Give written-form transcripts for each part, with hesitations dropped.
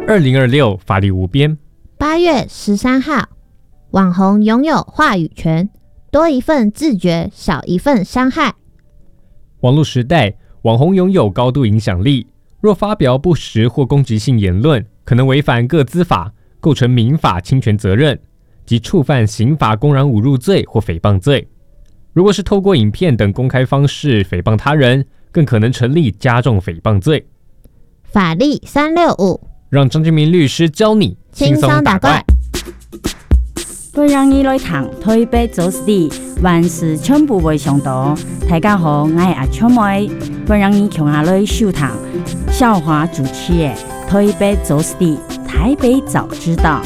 2026法律无边。 8月13号，网红拥有话语权，多一份自觉，少一份伤害。 网络时代，网红拥有高度影响力，若发表不实或攻击性言论，可能违反个资法，构成民法侵权责任，及触犯刑法公然侮辱罪或诽谤罪。如果是透过影片等公开方式诽谤他人，更可能成立加重诽谤罪。 法律365， 让张金明律师教你轻松打怪。 本人你来谈台北走地，万事全部袂上道。大家好，我是阿秋妹。本人你穷下来收谈笑话主持的台北走地，台北早知道。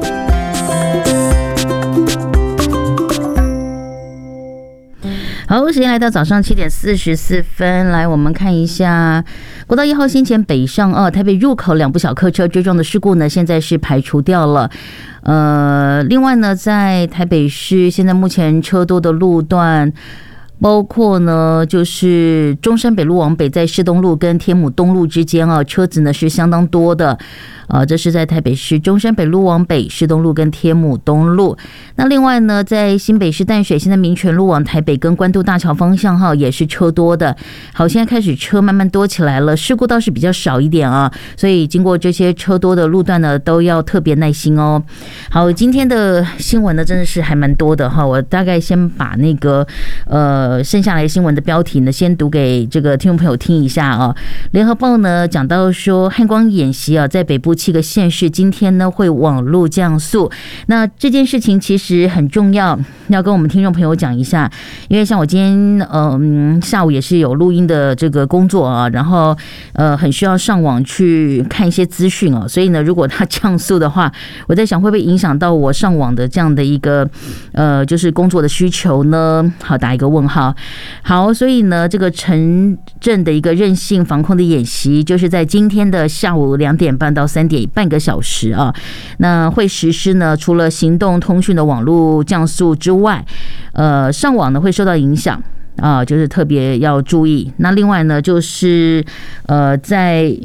好，时间来到早上7点44分，来我们看一下国道1号先前北上台北入口2部小客车追撞的事故呢，现在是排除掉了。另外呢，在台北市现在目前车多的路段，包括呢就是中山北路往北，在市东路跟天母东路之间车子呢是相当多的。这是在台北市中山北路往北，市东路跟天母东路。那另外呢，在新北市淡水，现在民权路往台北跟关渡大桥方向也是车多的。好，现在开始车慢慢多起来了，事故倒是比较少一点啊，所以经过这些车多的路段呢，都要特别耐心哦。好，今天的新闻呢真的是还蛮多的哈，我大概先把那个剩下来新闻的标题呢，先读给这个听众朋友听一下啊。联合报呢讲到说，汉光演习在北部7个县市今天呢会网路降速，那这件事情其实很重要，要跟我们听众朋友讲一下，因为像我今天下午也是有录音的这个工作啊，然后很需要上网去看一些资讯所以呢，如果它降速的话，我在想会不会影响到我上网的这样的一个就是工作的需求呢？好，打一个问号。好，所以呢，这个城镇的一个韧性防控的演习，就是在今天的下午2点半到3点半个小时啊。那会实施呢，除了行动通讯的网络降速之外，上网呢会受到影响就是特别要注意。那另外呢，就是在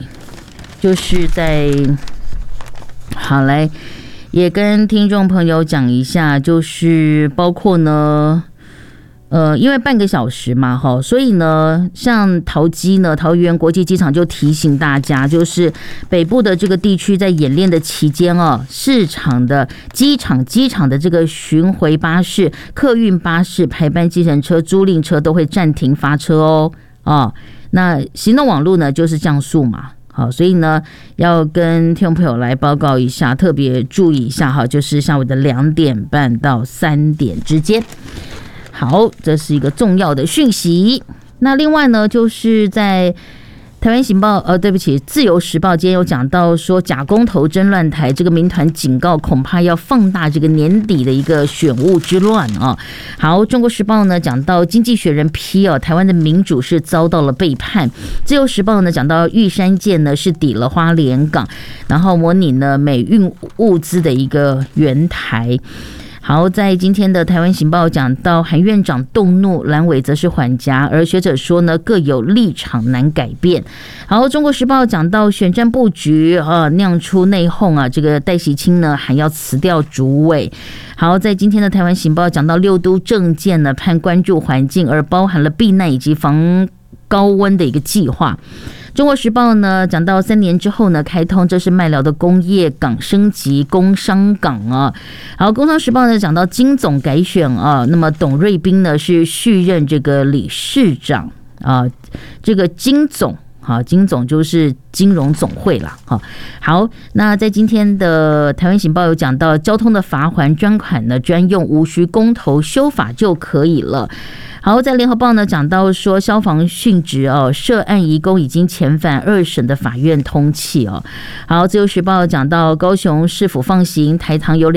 好来也跟听众朋友讲一下，就是包括呢。因为半个小时嘛，所以呢，像桃园国际机场就提醒大家，就是北部的这个地区在演练的期间市场的机场的这个巡回巴士、客运巴士、排班计程车、租赁车都会暂停发车那行动网络呢就是降速嘛。好，所以呢，要跟听众朋友来报告一下，特别注意一下就是下午的2点半到3点之间。好，这是一个重要的讯息。那另外呢，就是在台湾行报自由时报今天有讲到说，假公投真乱台，这个民团警告恐怕要放大这个年底的一个选务之乱好，中国时报呢讲到经济学人批台湾的民主是遭到了背叛。自由时报呢讲到玉山舰呢是抵了花莲港，然后模拟呢美运物资的一个援台。好，在今天的台湾行报讲到，韩院长动怒，蓝委则是缓颊，而学者说呢，各有立场难改变。好，中国时报讲到选战布局酿出内讧这个戴喜清呢还要辞掉主委。好，在今天的台湾行报讲到6都政见呢盼关注环境，而包含了避难以及防高温的一个计划。中国时报呢讲到3年之后呢开通，这是麦寮的工业港升级工商港好，工商时报呢讲到金总改选那么董瑞斌呢是续任这个理事长这个金总就是金融总会啦。好，那在今天的台湾行报有讲到，交通的罚锾专款呢专用，无需公投修法就可以了。好，在联合报呢讲到说，消防殉职涉案移工已经遣返2审的法院通缉好，自由时报讲到高雄市府放行，台糖有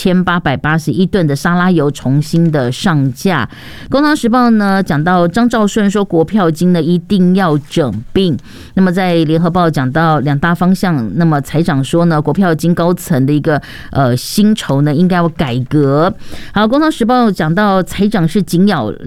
2881吨的沙拉油重新的上架。工商时报呢讲到张兆顺说，国票金呢一定要整并。那么在联合报讲到2大方向，那么财长说呢，国票金高层的一个薪酬呢应该要改革。好，工商时报讲到财长是紧咬